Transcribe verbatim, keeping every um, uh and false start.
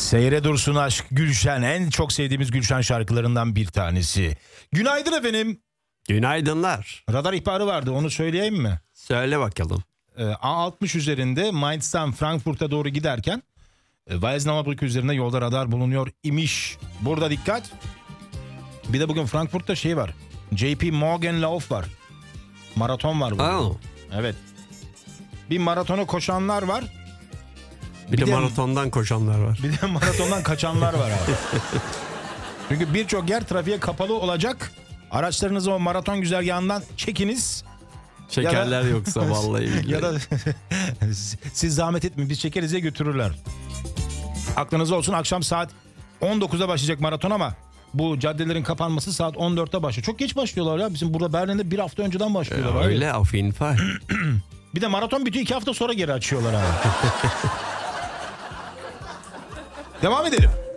Seyre dursun aşk Gülşen, en çok sevdiğimiz Gülşen şarkılarından bir tanesi. Günaydın efendim. Günaydınlar. Radar ihbarı vardı, onu söyleyeyim mi? Söyle bakalım. Ee, A altmış üzerinde Mainz'tan Frankfurt'a doğru giderken e, Weiznauer üzerinde yolda radar bulunuyor imiş. Burada dikkat. Bir de bugün Frankfurt'ta şey var. J P Morgan Lauf var. Maraton var bugün. Oh. Evet. Bir maratonu koşanlar var. Bir, Bir de, de- maratondan koşanlar var. Bir de maratondan kaçanlar var abi. Çünkü birçok yer trafiğe kapalı olacak. Araçlarınızı o maraton güzergahından çekiniz. Şekerler yoksa vallahi billahi. Ya da siz zahmet etmeyin, biz çekeriz diye götürürler. Aklınızda olsun, akşam saat on dokuzda başlayacak maraton ama bu caddelerin kapanması saat on dörtte başlıyor. Çok geç başlıyorlar ya. Bizim burada Berlin'de bir hafta önceden başlıyorlar. Ya abi. öyle auf jeden Fall. Bir de maraton bitiyor, iki hafta sonra geri açıyorlar abi. Devam edelim.